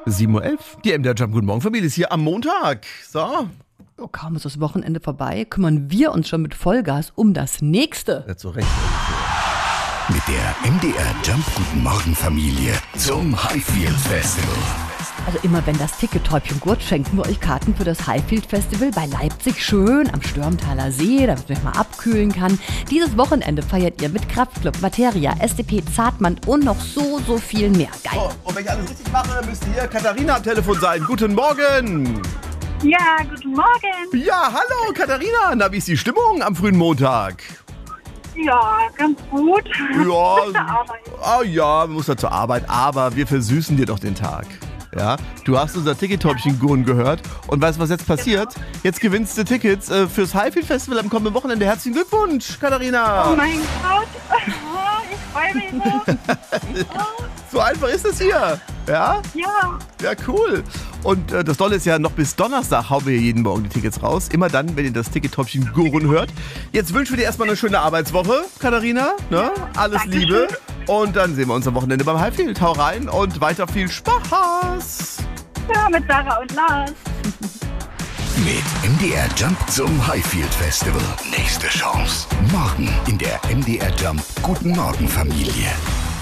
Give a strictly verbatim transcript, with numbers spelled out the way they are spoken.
sieben Uhr elf. Die M D R Jump Guten Morgen Familie ist hier am Montag. So. Oh, kaum ist das Wochenende vorbei, kümmern wir uns schon mit Vollgas um das nächste. Ja, zu Recht. Mit der M D R Jump Guten Morgen Familie zum Highfield Festival. Also immer wenn das Ticket-Täubchen gurt, schenken wir euch Karten für das Highfield Festival bei Leipzig schön am Stürmtaler See, damit man sich mal abkühlen kann. Dieses Wochenende feiert ihr mit Kraftklub, Materia, S D P, Zartmann und noch so, so viel mehr. Geil. Oh, und wenn ich alles richtig mache, müsste hier Katharina am Telefon sein. Guten Morgen. Ja, guten Morgen. Ja, hallo Katharina. Na, wie ist die Stimmung am frühen Montag? Ja, ganz gut. Ja, Bis zur Arbeit. oh ja, man muss da zur Arbeit, aber wir versüßen dir doch den Tag. Ja, du hast unser Ticket-Täubchen-Gurren gehört und weißt, was jetzt passiert? Jetzt gewinnst du Tickets äh, fürs Highfield Festival am kommenden Wochenende. Herzlichen Glückwunsch, Katharina! Oh mein Gott, ich freue mich so. So einfach ist es hier. Ja? Ja, Ja, cool. Und äh, das Tolle ist ja, noch bis Donnerstag hauen wir jeden Morgen die Tickets raus. Immer dann, wenn ihr das Ticket-Täubchen-Gurren hört. Jetzt wünschen wir dir erstmal eine schöne Arbeitswoche, Katharina. Ne? Alles Dankeschön. Liebe. Und dann sehen wir uns am Wochenende beim Highfield. Hau rein und weiter viel Spaß. ja, mit Sarah und Lars. Mit M D R Jump zum Highfield Festival. Nächste Chance. Morgen in der M D R Jump Guten Morgen Familie.